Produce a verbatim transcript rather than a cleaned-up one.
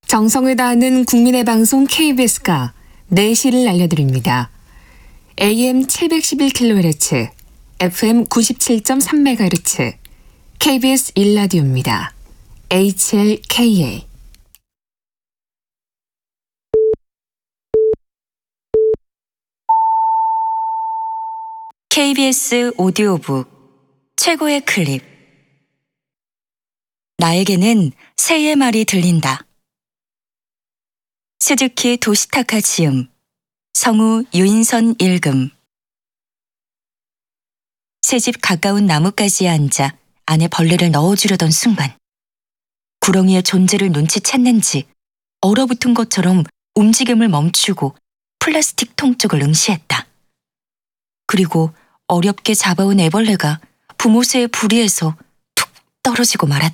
정성을 다하는 국민의 방송 케이비에스가 내시를 알려드립니다. 에이엠 칠백십일 킬로헤르츠, 에프엠 구십칠 점 삼 메가헤르츠, 케이비에스 일 라디오입니다. 에이치엘케이에이. 케이비에스 오디오북 최고의 클립. 나에게는 새의 말이 들린다. 스즈키 도시타카 지음, 성우 유인선 읽음. 새집 가까운 나뭇가지에 앉아 안에 벌레를 넣어주려던 순간 구렁이의 존재를 눈치챘는지 얼어붙은 것처럼 움직임을 멈추고 플라스틱 통 쪽을 응시했다. 그리고 어렵게 잡아온 애벌레가 부모새의 부리에서 툭 떨어지고 말았다.